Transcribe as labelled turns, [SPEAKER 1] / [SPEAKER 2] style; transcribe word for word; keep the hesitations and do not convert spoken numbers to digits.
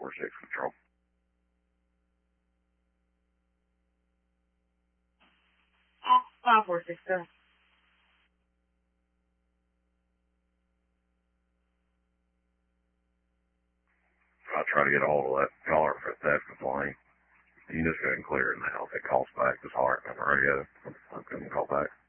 [SPEAKER 1] four six control.
[SPEAKER 2] five four six, go.
[SPEAKER 1] I'll try to get a hold of that caller for a theft complaint. You can just go ahead and clear it now. If it calls back, just holler at me on the radio. I'm going to call back.